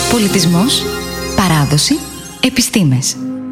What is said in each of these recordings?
Πολιτισμός, παράδοση, επιστήμες.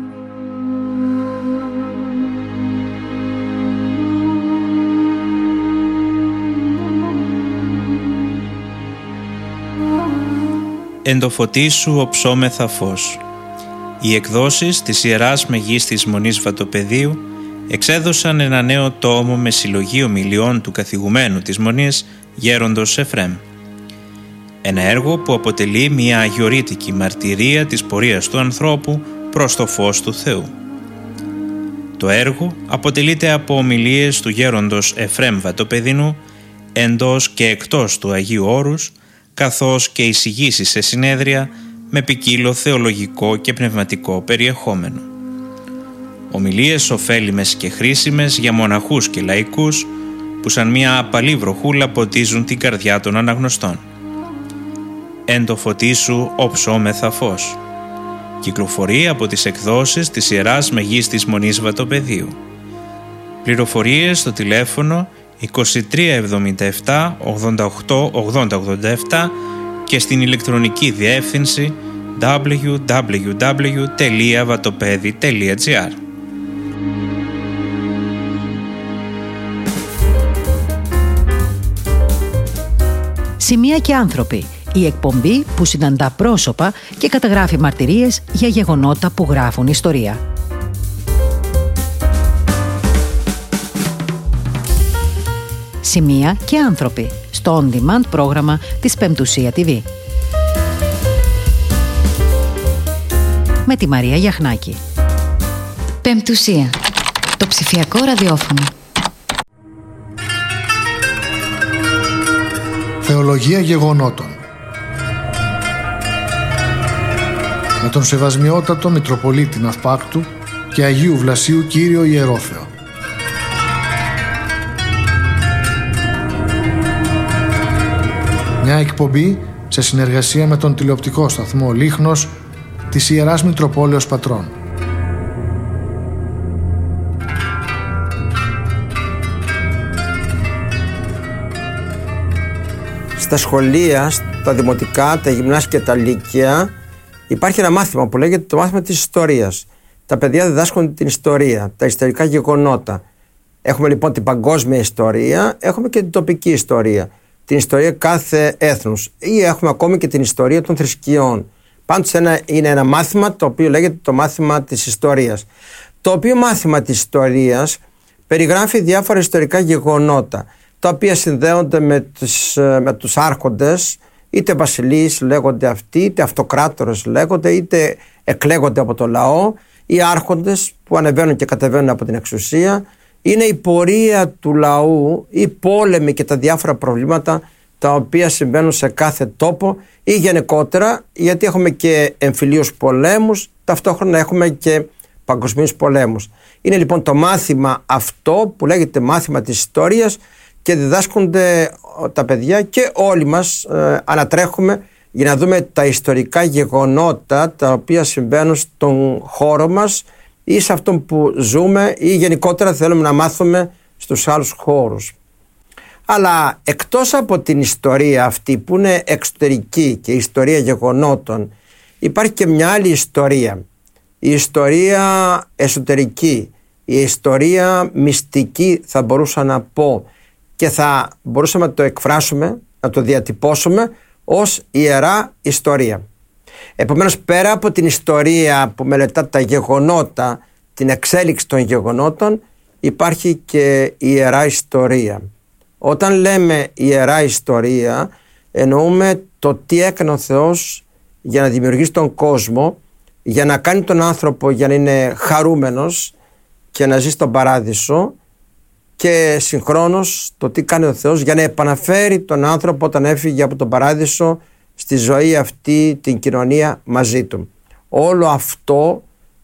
Εν το φωτί σου οψόμεθα φως. Οι εκδόσεις της Ιεράς Μεγίστης Μονής Βατοπεδίου εξέδωσαν ένα νέο τόμο με συλλογή ομιλιών του καθηγουμένου της Μονής, Γέροντος Εφρέμ. Ένα έργο που αποτελεί μια αγιορείτικη μαρτυρία της πορείας του ανθρώπου προς το φως του Θεού. Το έργο αποτελείται από ομιλίες του Γέροντος Εφρέμ Βατοπεδινού εντός και εκτός του Αγίου Όρους, καθώς και εισηγήσεις σε συνέδρια με ποικίλο θεολογικό και πνευματικό περιεχόμενο. Ομιλίες ωφέλιμες και χρήσιμες για μοναχούς και λαϊκούς που σαν μια απαλή βροχούλα ποτίζουν την καρδιά των αναγνωστών. Εν το φωτί σου οψόμεθα φως. Κυκλοφορεί από τις εκδόσεις της Ιεράς Μεγίστης Μονής Βατοπεδίου. Πληροφορίες στο τηλέφωνο 2377 88 80 87 και στην ηλεκτρονική διεύθυνση www.vatopedi.gr. Σημεία και άνθρωποι. Η εκπομπή που συναντά πρόσωπα και καταγράφει μαρτυρίες για γεγονότα που γράφουν ιστορία. Σημεία και άνθρωποι στο on-demand πρόγραμμα της Πεμπτουσία TV. Με τη Μαρία Γιαχνάκη. Πεμπτουσία. Το ψηφιακό ραδιόφωνο. Θεολογία γεγονότων. Με τον Σεβασμιότατο Μητροπολίτη Ναυπάκτου και Αγίου Βλασίου Κύριο Ιερόθεο. Μια εκπομπή σε συνεργασία με τον τηλεοπτικό σταθμό Λίχνος της Ιεράς Μητροπόλεως Πατρών. Στα σχολεία, στα δημοτικά, τα γυμνάσια και τα λύκεια υπάρχει ένα μάθημα που λέγεται το μάθημα της ιστορίας. Τα παιδιά διδάσκονται την ιστορία, τα ιστορικά γεγονότα. Έχουμε λοιπόν την παγκόσμια ιστορία, έχουμε και την τοπική ιστορία. Την ιστορία κάθε έθνους ή έχουμε ακόμη και την ιστορία των θρησκειών. Πάντως είναι ένα μάθημα το οποίο λέγεται το μάθημα της ιστορίας. Το οποίο μάθημα της ιστορίας περιγράφει διάφορα ιστορικά γεγονότα τα οποία συνδέονται με τους άρχοντες, είτε βασιλείς λέγονται αυτοί, είτε αυτοκράτορες λέγονται, είτε εκλέγονται από το λαό, οι άρχοντες που ανεβαίνουν και κατεβαίνουν από την εξουσία. Είναι η πορεία του λαού, οι πόλεμοι και τα διάφορα προβλήματα τα οποία συμβαίνουν σε κάθε τόπο ή γενικότερα, γιατί έχουμε και εμφυλίους πολέμους, ταυτόχρονα έχουμε και παγκοσμίους πολέμους. Είναι λοιπόν το μάθημα αυτό που λέγεται μάθημα της ιστορίας και διδάσκονται τα παιδιά και όλοι μας ανατρέχουμε για να δούμε τα ιστορικά γεγονότα τα οποία συμβαίνουν στον χώρο μας ή σε αυτόν που ζούμε ή γενικότερα θέλουμε να μάθουμε στους άλλους χώρους. Αλλά εκτός από την ιστορία αυτή που είναι εξωτερική και η ιστορία γεγονότων, υπάρχει και μια άλλη ιστορία. Η ιστορία εσωτερική, η ιστορία μυστική θα μπορούσα να πω και θα μπορούσαμε να το εκφράσουμε, να το διατυπώσουμε ως ιερά ιστορία. Επομένως, πέρα από την ιστορία που μελετά τα γεγονότα, την εξέλιξη των γεγονότων, υπάρχει και η ιερά ιστορία. Όταν λέμε ιερά ιστορία, εννοούμε το τι έκανε ο Θεός για να δημιουργήσει τον κόσμο, για να κάνει τον άνθρωπο για να είναι χαρούμενος και να ζει στον παράδεισο, και συγχρόνως το τι κάνει ο Θεός για να επαναφέρει τον άνθρωπο όταν έφυγε από τον παράδεισο στη ζωή αυτή, την κοινωνία μαζί του. Όλο αυτό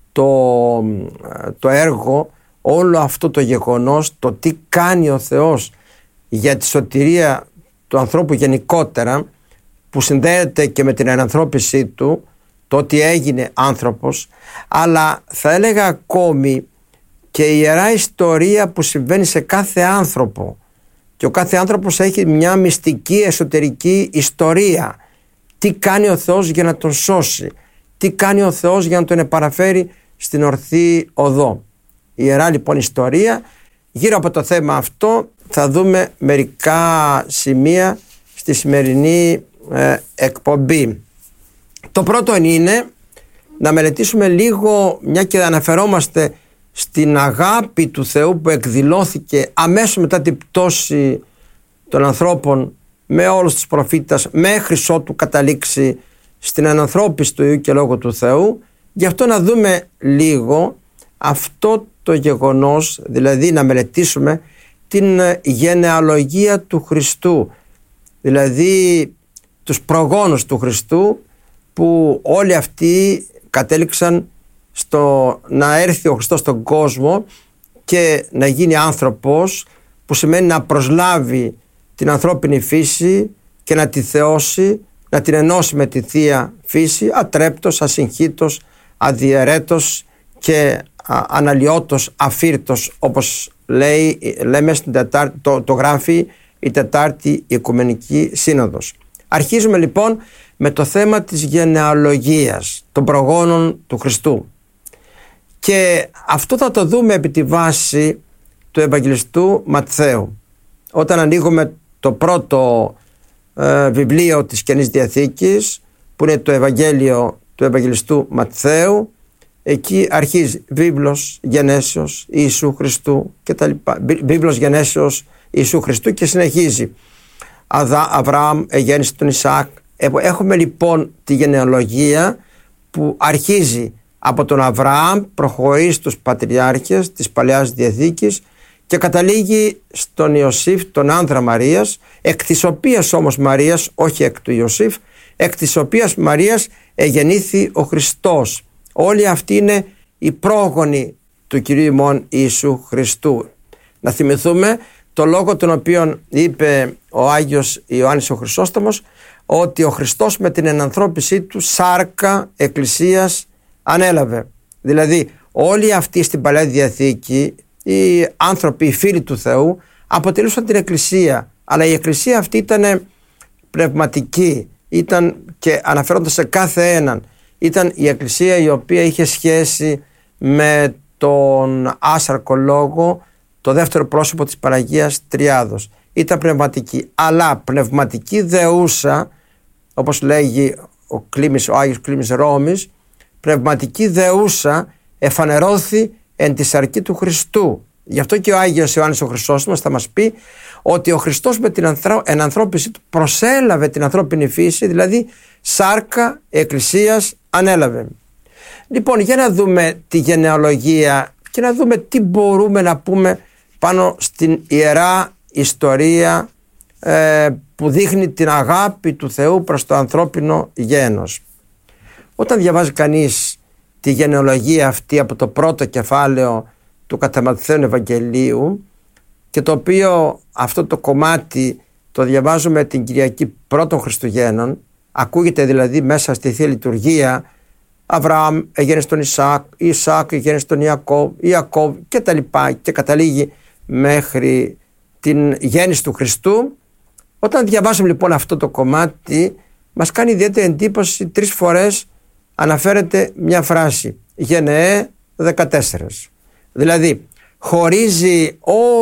το έργο, όλο αυτό το γεγονός, το τι κάνει ο Θεός για τη σωτηρία του ανθρώπου γενικότερα, που συνδέεται και με την ενανθρώπισή του, το ότι έγινε άνθρωπος, αλλά θα έλεγα ακόμη και η ιερά ιστορία που συμβαίνει σε κάθε άνθρωπο. Και ο κάθε άνθρωπος έχει μια μυστική εσωτερική ιστορία Τι κάνει ο Θεός για να τον σώσει, τι κάνει ο Θεός για να τον επαναφέρει στην ορθή οδό. Η Ιερά λοιπόν ιστορία. Γύρω από το θέμα αυτό θα δούμε μερικά σημεία στη σημερινή εκπομπή. Το πρώτο είναι να μελετήσουμε λίγο, μια και αναφερόμαστε στην αγάπη του Θεού που εκδηλώθηκε αμέσως μετά την πτώση των ανθρώπων με όλους τους προφήτες, μέχρι ότου καταλήξει στην ανανθρώπιση του Υιού και Λόγου του Θεού. Γι' αυτό να δούμε λίγο αυτό το γεγονός, δηλαδή να μελετήσουμε την γενεαλογία του Χριστού, δηλαδή τους προγόνους του Χριστού, που όλοι αυτοί κατέληξαν στο να έρθει ο Χριστός στον κόσμο και να γίνει άνθρωπος, που σημαίνει να προσλάβει την ανθρώπινη φύση και να τη θεώσει, να την ενώσει με τη Θεία Φύση, ατρέπτος, ασυγχύτος, αδιαιρέτος και αναλυότος, αφύρτος, όπως λέμε στην το γράφει η Τετάρτη Οικουμενική Σύνοδος. Αρχίζουμε λοιπόν με το θέμα της γενεαλογίας των προγόνων του Χριστού, και αυτό θα το δούμε επί τη βάση του Ευαγγελιστού Ματθαίου. Όταν ανοίγουμε το πρώτο βιβλίο της Καινής Διαθήκης, που είναι το Ευαγγέλιο του Ευαγγελιστού Ματθαίου, εκεί αρχίζει βίβλος γενέσεως Ιησού Χριστού και τα λοιπά. Βίβλος γενέσεως Ιησού Χριστού και συνεχίζει Αβραάμ εγέννησε τον Ισαάκ. Έχουμε λοιπόν τη γενεαλογία που αρχίζει από τον Αβραάμ, προχωρεί στους πατριάρχες της Παλαιάς Διαθήκης και καταλήγει στον Ιωσήφ, τον άνδρα Μαρίας, εκ της οποίας όμως Μαρίας, όχι εκ του Ιωσήφ, εκ της οποίας Μαρίας εγεννήθη ο Χριστός. Όλοι αυτοί είναι οι πρόγονοι του Κυρίου ημών Ιησού Χριστού. Να θυμηθούμε το λόγο τον οποίο είπε ο Άγιος Ιωάννης ο Χρυσόστομος, ότι ο Χριστός με την ενανθρώπισή του σάρκα εκκλησίας ανέλαβε. Δηλαδή όλοι αυτοί στην Παλαιά Διαθήκη, οι άνθρωποι, οι φίλοι του Θεού, αποτελούσαν την εκκλησία, αλλά η εκκλησία αυτή ήταν πνευματική, ήταν, και αναφέροντας σε κάθε έναν, ήταν η εκκλησία η οποία είχε σχέση με τον άσαρκο λόγο, το δεύτερο πρόσωπο της Παναγίας Τριάδος. Ήταν πνευματική, αλλά πνευματική δεούσα, όπως λέγει ο Άγιος Κλήμης Ρώμης, πνευματική δεούσα εφανερώθη εν τη σαρκή του Χριστού. Γι' αυτό και ο Άγιος Ιωάννης ο Χρυσόστομος θα μας πει ότι ο Χριστός με την ενανθρώπιση του προσέλαβε την ανθρώπινη φύση, δηλαδή σάρκα εκκλησίας ανέλαβε. Λοιπόν, για να δούμε τη γενεαλογία και να δούμε τι μπορούμε να πούμε πάνω στην Ιερά Ιστορία που δείχνει την αγάπη του Θεού προς το ανθρώπινο γένος. Όταν διαβάζει κανείς τη γενεαλογία αυτή από το πρώτο κεφάλαιο του κατά Ματθαίον Ευαγγελίου, και το οποίο αυτό το κομμάτι το διαβάζουμε την Κυριακή πρώτων Χριστουγέννων, ακούγεται δηλαδή μέσα στη Θεία Λειτουργία, Αβραάμ εγέννησε τον Ισαάκ, Ισαάκ εγέννησε τον Ιακώβ και τα λοιπά, και καταλήγει μέχρι την γέννηση του Χριστού. Όταν διαβάζουμε λοιπόν αυτό το κομμάτι, μας κάνει ιδιαίτερη εντύπωση, 3 φορές αναφέρεται μια φράση, γενεέ 14. Δηλαδή χωρίζει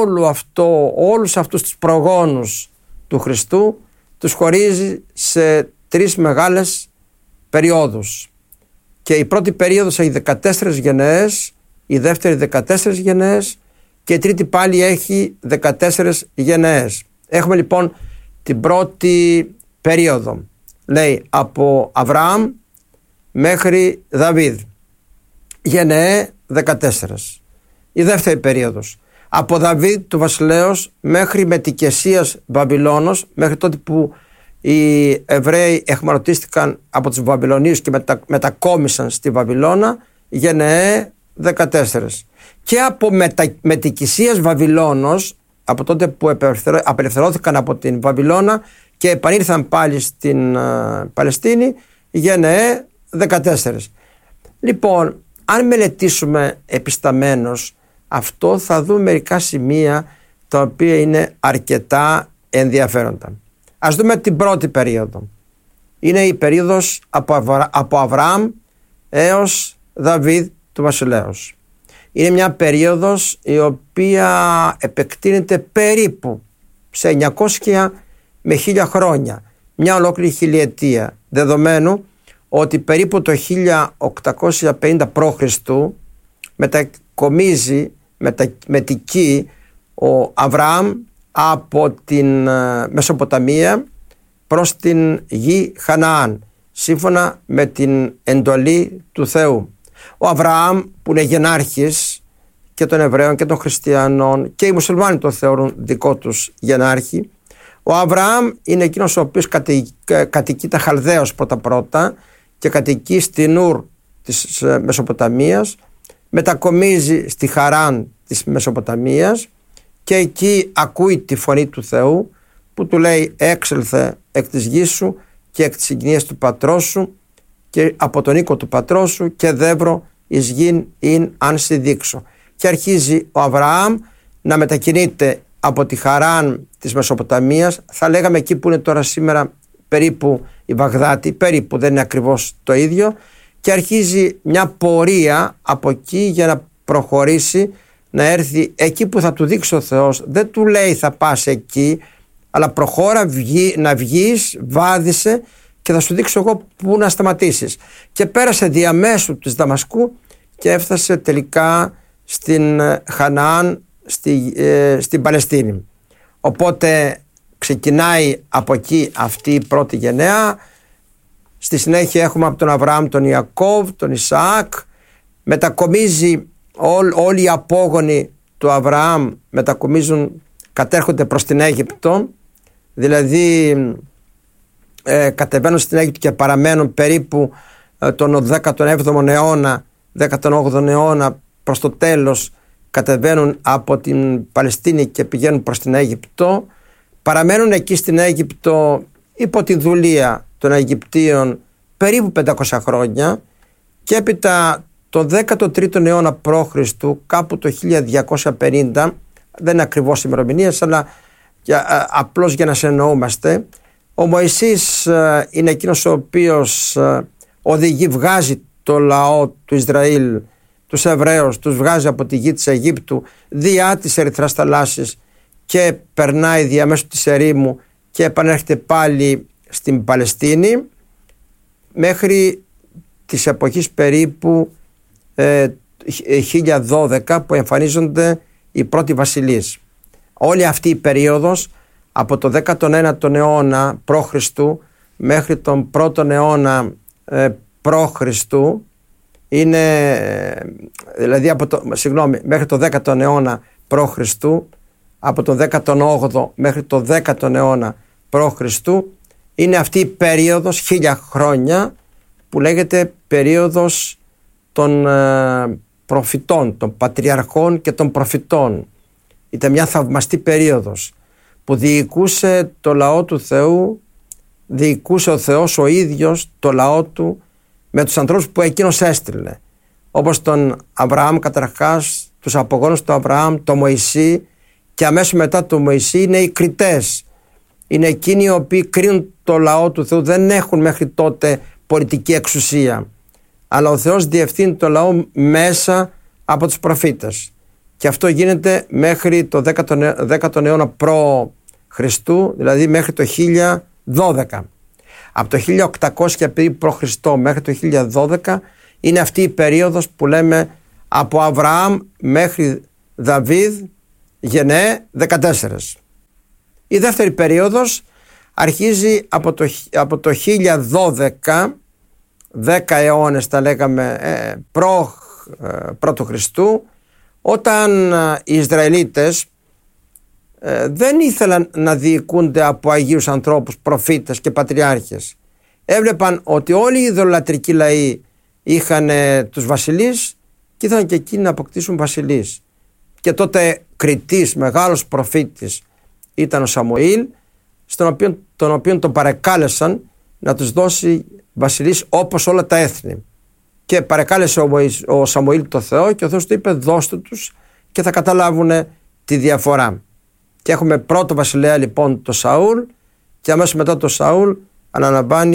όλους αυτούς τους προγόνους του Χριστού, τους χωρίζει σε 3 μεγάλες περιόδους. Και η πρώτη περίοδος έχει 14 γενναίες, η δεύτερη 14 γενναίες και η τρίτη πάλι έχει 14 γενναίες. Έχουμε λοιπόν την πρώτη περίοδο, λέει από Αβραάμ μέχρι Δαβίδ, γενναίε 14. Η δεύτερη περίοδος, από Δαβίδ του βασιλέως μέχρι Μετικεσίας Βαβυλώνος, μέχρι τότε που οι Εβραίοι εχμαλωτίστηκαν από τους Βαβυλωνίους και μετακόμισαν στη Βαβυλώνα, γενναίε 14. Και από Μετικησίας Βαβυλώνος, από τότε που απελευθερώθηκαν από την Βαβυλώνα και επανήλθαν πάλι στην Παλαιστίνη, γενναίε 14. Λοιπόν, αν μελετήσουμε επισταμένως αυτό, θα δούμε μερικά σημεία τα οποία είναι αρκετά ενδιαφέροντα. Ας δούμε την πρώτη περίοδο. είναι η περίοδος από Αβραάμ έως Δαβίδ του βασιλέως. Είναι μια περίοδος η οποία επεκτείνεται περίπου σε 900 με 1000 χρόνια, μια ολόκληρη χιλιετία, δεδομένου ότι περίπου το 1850 π.Χ. μετακομίζει, μετικεί ο Αβραάμ από την Μεσοποταμία προς την γη Χαναάν, σύμφωνα με την εντολή του Θεού. Ο Αβραάμ, που είναι γενάρχης και των Εβραίων και των Χριστιανών, και οι Μουσουλμάνοι τον θεωρούν δικό τους γενάρχη, ο Αβραάμ είναι εκείνος ο οποίος κατοικεί τα Χαλδαίος πρώτα και κατοικεί στην Ουρ της Μεσοποταμίας, μετακομίζει στη Χαράν της Μεσοποταμίας και εκεί ακούει τη φωνή του Θεού που του λέει: έξελθε εκ της γης σου και εκ της συγκοινίας του πατρός σου και από τον οίκο του πατρός σου και δεύρο εις γην ειν αν σοι δείξω. Και αρχίζει ο Αβραάμ να μετακινείται από τη Χαράν της Μεσοποταμίας, θα λέγαμε εκεί που είναι τώρα σήμερα περίπου η Βαγδάτη, περίπου, δεν είναι ακριβώς το ίδιο, και αρχίζει μια πορεία από εκεί για να προχωρήσει, να έρθει εκεί που θα του δείξει ο Θεός. Δεν του λέει θα πας εκεί, αλλά προχώρα, να βγεις, βάδισε και θα σου δείξω εγώ που να σταματήσεις. Και πέρασε διαμέσου της Δαμασκού και έφτασε τελικά στην Χαναάν, στην Παλαιστίνη. Οπότε ξεκινάει από εκεί αυτή η πρώτη γενναία. Στη συνέχεια έχουμε από τον Αβραάμ τον Ιακώβ, τον Ισαάκ. Μετακομίζει όλοι οι απόγονοι του Αβραάμ, κατέρχονται προς την Αίγυπτο, δηλαδή κατεβαίνουν στην Αίγυπτο και παραμένουν περίπου τον 17ο αιώνα, 18ο αιώνα, προς το τέλος κατεβαίνουν από την Παλαιστίνη και πηγαίνουν προς την Αίγυπτο. Παραμένουν εκεί στην Αίγυπτο υπό τη δουλεία των Αιγυπτίων περίπου 500 χρόνια και έπειτα το 13ο αιώνα π.Χ., κάπου το 1250, δεν είναι ακριβώς ημερομηνίες, αλλά απλώς για να συνεννοούμαστε, ο Μωυσής είναι εκείνος ο οποίος βγάζει το λαό του Ισραήλ, τους Εβραίους, τους βγάζει από τη γη της Αιγύπτου διά της Ερυθράς θαλάσσης και περνάει διαμέσου της ερήμου και επανέρχεται πάλι στην Παλαιστίνη μέχρι της εποχής περίπου 1012 που εμφανίζονται οι πρώτοι βασιλείς. Όλη αυτή η περίοδος από το 19ο αιώνα π.Χ. μέχρι τον 1ο αιώνα π.Χ. είναι, δηλαδή μέχρι το 10ο αιώνα π.Χ., από τον 18ο μέχρι το 10ο αιώνα π.Χ. είναι αυτή η περίοδος 1000 χρόνια που λέγεται περίοδος των προφητών, των πατριαρχών και των προφητών. Ήταν μια θαυμαστή περίοδος που διοικούσε το λαό του Θεού, διοικούσε ο Θεός ο ίδιος το λαό του με τους ανθρώπους που εκείνος έστειλε, όπως τον Αβραάμ καταρχάς, τους απογόνους του Αβραάμ, τον Μωυσή, και αμέσως μετά τον Μωυσή είναι οι κριτές. Είναι εκείνοι οι οποίοι κρίνουν το λαό του Θεού, δεν έχουν μέχρι τότε πολιτική εξουσία, αλλά ο Θεός διευθύνει το λαό μέσα από τους προφήτες, και αυτό γίνεται μέχρι το 10ο αιώνα π.Χ., δηλαδή μέχρι το 1012. Από το 1800 π.Χ. μέχρι το 1012 είναι αυτή η περίοδος που λέμε από Αβραάμ μέχρι Δαβίδ, γενναίε 14. Η δεύτερη περίοδος αρχίζει από το 1012, 10 αιώνες τα λέγαμε π.Χ., όταν οι Ισραηλίτες δεν ήθελαν να διοικούνται από αγίους ανθρώπους, προφήτες και πατριάρχες. Έβλεπαν ότι όλοι οι ιδωλατρικοί λαοί είχαν τους βασιλείς και ήθελαν και εκείνοι να αποκτήσουν βασιλείς. Και τότε κριτής, μεγάλος προφήτης ήταν ο Σαμουήλ, τον οποίο τον παρεκάλεσαν να τους δώσει βασιλείς όπως όλα τα έθνη. Και παρεκάλεσε ο Σαμουήλ το Θεό και ο Θεός του είπε δώστε τους και θα καταλάβουν τη διαφορά. Και έχουμε πρώτο βασιλέα λοιπόν το Σαούλ, και αμέσως μετά το Σαούλ αναλαμβάνει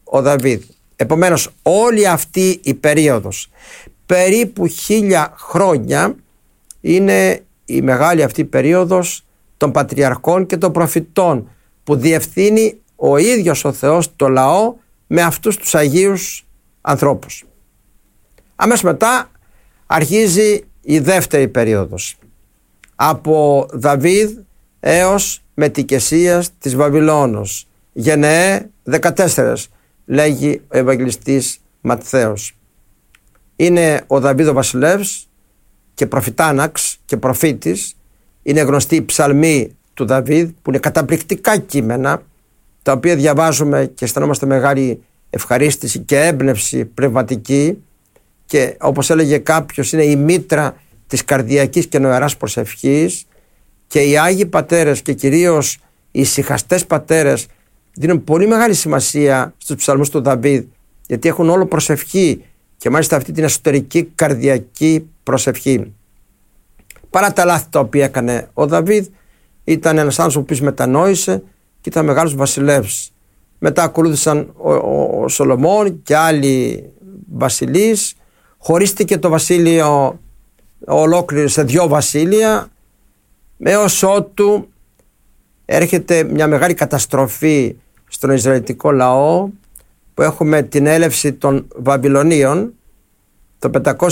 ο Δαβίδ. Επομένως όλη αυτή η περίοδος, περίπου 1000 χρόνια, είναι η μεγάλη αυτή περίοδος των πατριαρχών και των προφητών, που διευθύνει ο ίδιος ο Θεός το λαό με αυτούς τους Αγίους ανθρώπους. Αμέσως μετά αρχίζει η δεύτερη περίοδος, από Δαβίδ έως μετικεσίας της Βαβυλώνος, Γενεέ 14, λέγει ο Ευαγγελιστής Ματθαίος. Είναι ο Δαβίδ ο βασιλεύς και προφητάναξ και προφήτης. Είναι γνωστή η ψαλμή του Δαβίδ, που είναι καταπληκτικά κείμενα, τα οποία διαβάζουμε και αισθανόμαστε μεγάλη ευχαρίστηση και έμπνευση πνευματική, και όπως έλεγε κάποιος, είναι η μήτρα της καρδιακής και νοεράς προσευχής, και οι Άγιοι Πατέρες και κυρίως οι ησυχαστές πατέρες δίνουν πολύ μεγάλη σημασία στους ψαλμούς του Δαβίδ, γιατί έχουν όλο προσευχή, και μάλιστα αυτή την εσωτερική καρδιακή προσευχή. Παρά τα λάθη τα οποία έκανε ο Δαβίδ, ήταν ένας άνθρωπος που μετανόησε και ήταν μεγάλος βασιλεύς. Μετά ακολούθησαν ο Σολομών και άλλοι βασιλείς. Χωρίστηκε το βασίλειο ολόκληρο σε 2 βασίλεια, έως ότου έρχεται μια μεγάλη καταστροφή στον Ισραηλιτικό λαό, που έχουμε την έλευση των Βαβυλωνίων το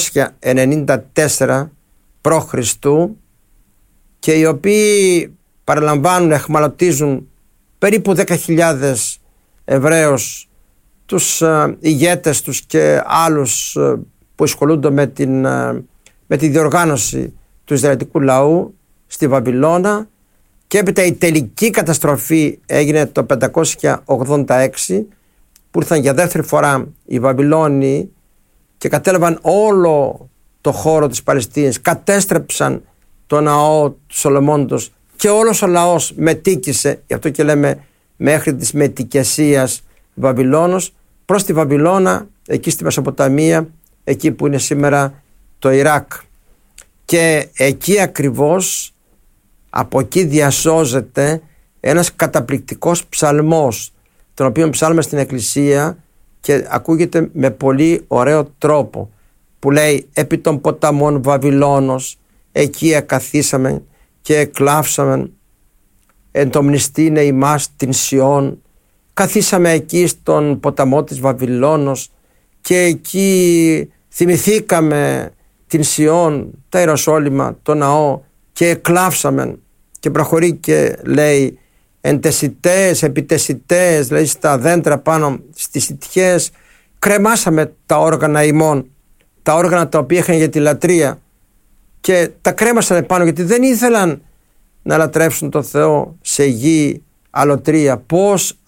594 π.Χ., και οι οποίοι παραλαμβάνουν, εχμαλωτίζουν περίπου 10.000 Εβραίους, τους ηγέτες τους και άλλους που ασχολούνται με τη διοργάνωση του Ισραηλιτικού λαού στη Βαβυλώνα, και έπειτα η τελική καταστροφή έγινε το 586, που ήρθαν για δεύτερη φορά οι Βαβυλώνοι και κατέλαβαν όλο το χώρο της Παλαιστίνης, κατέστρεψαν το ναό του Σολομώντος και όλος ο λαός μετήκησε, γι' αυτό και λέμε μέχρι της μετικεσίας Βαβυλώνος, προς τη Βαβυλώνα, εκεί στη Μεσοποταμία, εκεί που είναι σήμερα το Ιράκ. Και εκεί ακριβώς, από εκεί διασώζεται ένας καταπληκτικός ψαλμός, τον οποίο ψάλουμε στην εκκλησία και ακούγεται με πολύ ωραίο τρόπο, που λέει: «Επί των ποταμών Βαβυλώνος, εκεί εκαθίσαμε και εκλάψαμε, εν το μνηστήνε ημάς την Σιών, καθίσαμε εκεί στον ποταμό της Βαβυλώνος και εκεί θυμηθήκαμε την Σιών, τα Ιεροσόλυμα, το ναό, και εκλάψαμε». Και προχωρεί και λέει: «Εν τεσιτές, επί τεσιτές», δηλαδή στα δέντρα πάνω στις σιτιές, κρεμάσαμε τα όργανα ημών, τα όργανα τα οποία είχαν για τη λατρεία, και τα κρέμασαν επάνω, γιατί δεν ήθελαν να λατρεύσουν τον Θεό σε γη αλωτρία. Πώς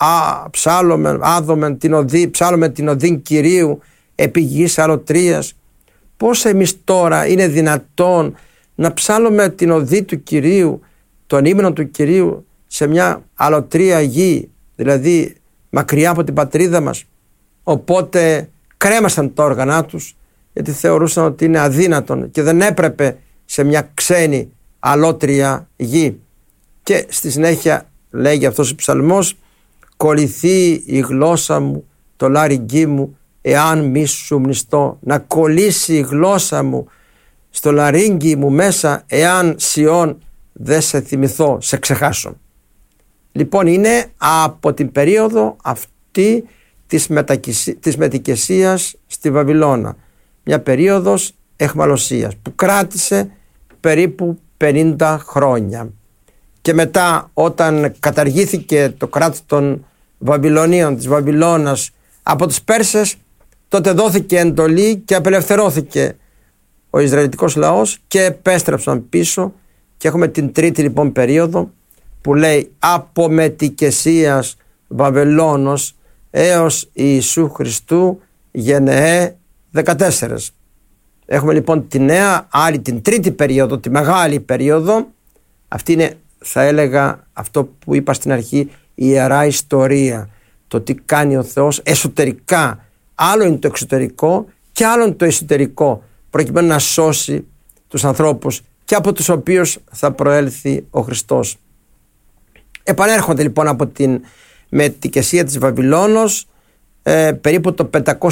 ψάλομεν την οδήν Κυρίου επί γης αλωτρίας. Πώς εμείς τώρα είναι δυνατόν να ψάλουμε την οδή του Κυρίου, τον ύμνο του Κυρίου, σε μια αλωτρία γη, δηλαδή μακριά από την πατρίδα μας? Οπότε κρέμασαν τα όργανά τους, γιατί θεωρούσαν ότι είναι αδύνατον και δεν έπρεπε σε μια ξένη αλότρια γη. Και στη συνέχεια λέγει αυτός ο ψαλμός: «Κολληθεί η γλώσσα μου το λάριγκί μου, εάν μη σου μνηστώ». Να κολλήσει η γλώσσα μου στο λαρίγγι μου μέσα, εάν Σιών δεν σε θυμηθώ, σε ξεχάσω. Λοιπόν, είναι από την περίοδο αυτή της μετικεσίας στη Βαβυλώνα, μια περίοδος εχμαλωσίας που κράτησε περίπου 50 χρόνια. Και μετά, όταν καταργήθηκε το κράτος των Βαβυλωνίων, της Βαβυλώνας, από τους Πέρσες, τότε δόθηκε εντολή και απελευθερώθηκε ο Ισραηλιτικός λαός και επέστρεψαν πίσω, και έχουμε την τρίτη λοιπόν περίοδο, που λέει από μετικεσίας Βαβυλώνος έως Ιησού Χριστού, Γενεέ 14. Έχουμε λοιπόν τη νέα, την τρίτη περίοδο, τη μεγάλη περίοδο. Αυτή είναι, θα έλεγα, αυτό που είπα στην αρχή, η ιερά ιστορία. Το τι κάνει ο Θεός εσωτερικά. Άλλο είναι το εξωτερικό και άλλο είναι το εσωτερικό, προκειμένου να σώσει τους ανθρώπους, και από τους οποίους θα προέλθει ο Χριστός. Επανέρχονται λοιπόν από την μετικεσία της Βαβυλώνος περίπου το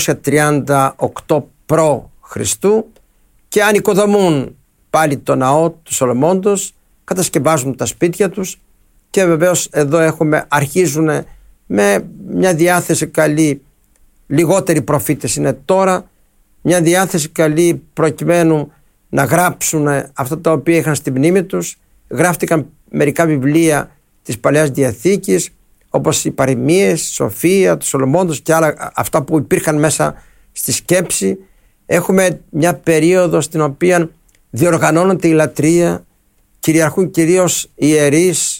538 π.Χ. και ανοικοδομούν πάλι το ναό του Σολομώντος, κατασκευάζουν τα σπίτια τους και βεβαίως εδώ αρχίζουν με μια διάθεση καλή, λιγότεροι προφήτες είναι τώρα, μια διάθεση καλή προκειμένου να γράψουν αυτά τα οποία είχαν στη μνήμη τους. Γράφτηκαν μερικά βιβλία της Παλαιάς Διαθήκης, όπως οι Παροιμίες, η Σοφία, του Σολομώντος και άλλα, αυτά που υπήρχαν μέσα στη σκέψη. Έχουμε μια περίοδο στην οποία διοργανώνεται η λατρεία, κυριαρχούν κυρίως οι ιερείς,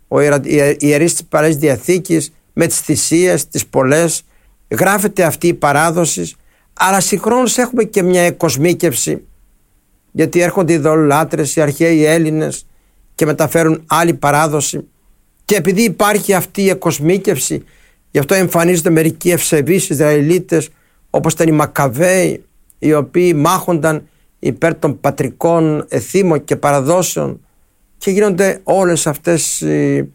οι ιερείς της Παλαιάς Διαθήκης με τις θυσίες, τις πολλές. Γράφεται αυτή η παράδοση, αλλά συγχρόνως έχουμε και μια εκοσμίκευση, γιατί έρχονται οι ειδωλολάτρες, οι αρχαίοι Έλληνες και μεταφέρουν άλλη παράδοση, και επειδή υπάρχει αυτή η εκοσμίκευση, γι' αυτό εμφανίζονται μερικοί ευσεβείς Ισραηλίτες, όπως ήταν οι Μακαβαίοι, οι οποίοι μάχονταν υπέρ των πατρικών εθήμων και παραδόσεων, και γίνονται όλες αυτές οι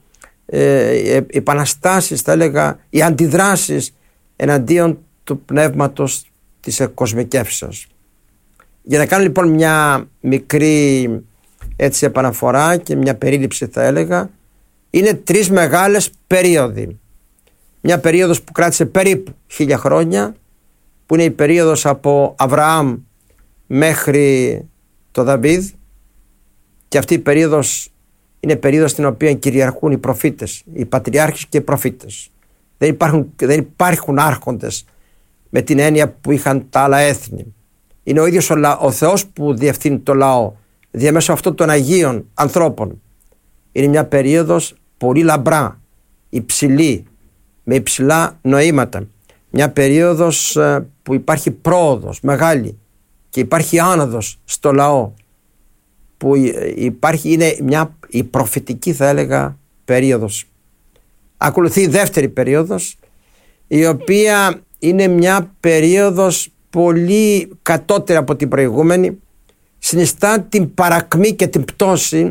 επαναστάσεις, θα έλεγα, οι αντιδράσεις εναντίον του πνεύματος της εκοσμικεύσεως. Για να κάνω λοιπόν μια μικρή επαναφορά και μια περίληψη, θα έλεγα, είναι 3 μεγάλες περίοδοι. Μια περίοδος που κράτησε περίπου 1000 χρόνια, που είναι η περίοδος από Αβραάμ μέχρι το Δαβίδ, και αυτή η περίοδος είναι περίοδος στην οποία κυριαρχούν οι προφήτες, οι πατριάρχες και οι προφήτες. Δεν υπάρχουν άρχοντες με την έννοια που είχαν τα άλλα έθνη. Είναι ο ίδιος ο Θεός που διευθύνει το λαό διαμέσου αυτών των Αγίων ανθρώπων. Είναι μια περίοδος πολύ λαμπρά, υψηλή, με υψηλά νοήματα. Μια περίοδος που υπάρχει πρόοδος μεγάλη και υπάρχει άνοδος στο λαό, που είναι η προφητική, θα έλεγα, περίοδος. Ακολουθεί η δεύτερη περίοδος, η οποία είναι μια περίοδος πολύ κατώτερη από την προηγούμενη, συνιστά την παρακμή και την πτώση,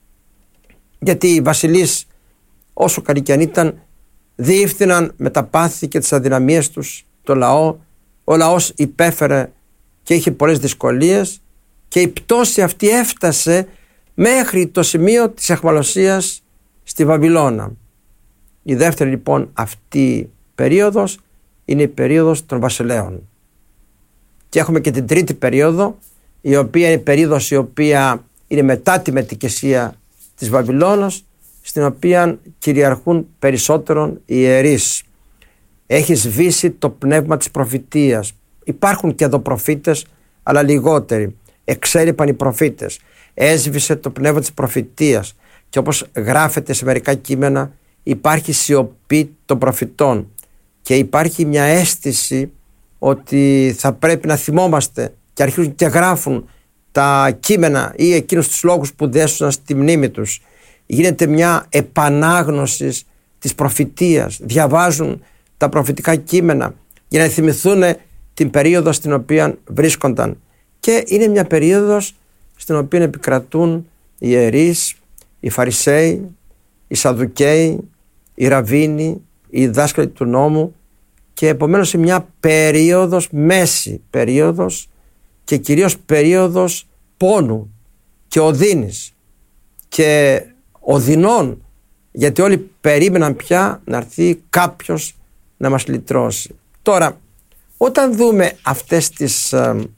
γιατί οι βασιλείς, όσο καλοί κι αν ήταν, διεύθυναν με τα πάθη και τις αδυναμίες τους το λαό. Ο λαός υπέφερε και είχε πολλές δυσκολίες, και η πτώση αυτή έφτασε μέχρι το σημείο της αιχμαλωσίας στη Βαβυλώνα. Η δεύτερη λοιπόν αυτή περίοδος είναι η περίοδος των βασιλέων. Και έχουμε και την τρίτη περίοδο, η οποία είναι η περίοδος η οποία είναι μετά τη μετικεσία της Βαβυλώνας, στην οποία κυριαρχούν περισσότερον οι ιερείς. Έχει σβήσει το πνεύμα της προφητείας. Υπάρχουν και εδώ προφήτες, αλλά λιγότεροι. Εξέλιπαν οι προφήτες. Έσβησε το πνεύμα της προφητείας, και όπως γράφεται σε μερικά κείμενα, υπάρχει σιωπή των προφητών, και υπάρχει μια αίσθηση ότι θα πρέπει να θυμόμαστε, και αρχίζουν και γράφουν τα κείμενα ή εκείνους τους λόγους που δέσουν στη μνήμη τους. Γίνεται μια επανάγνωση της προφητείας. Διαβάζουν τα προφητικά κείμενα για να θυμηθούν την περίοδο στην οποία βρίσκονταν. Και είναι μια περίοδος στην οποία επικρατούν οι ιερείς, οι Φαρισαίοι, οι Σαδουκαίοι, οι Ραββίνοι, οι δάσκαλοι του νόμου, και επομένως είναι μια περίοδος, μέση περίοδος, και κυρίως περίοδος πόνου και οδύνης και οδυνών, γιατί όλοι περίμεναν πια να έρθει κάποιος να μας λυτρώσει. Τώρα, όταν δούμε αυτές τις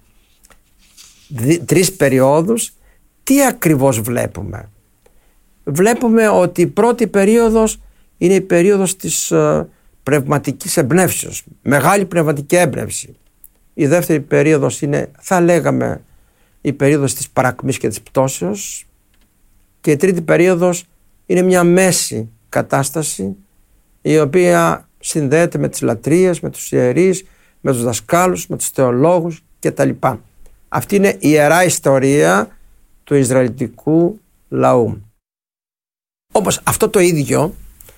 3 περιόδους, τι ακριβώς βλέπουμε? Βλέπουμε ότι η πρώτη περίοδος είναι η περίοδος της πνευματικής εμπνεύσεως, μεγάλη πνευματική έμπνευση. Η δεύτερη περίοδος είναι, θα λέγαμε, η περίοδος της παρακμής και της πτώσεως, και η τρίτη περίοδος είναι μια μέση κατάσταση, η οποία συνδέεται με τις λατρείες, με τους ιερείς, με τους δασκάλους, με τους θεολόγους κτλ. Αυτή είναι η ιερά ιστορία του Ισραηλιτικού λαού. Όπως αυτό το ίδιο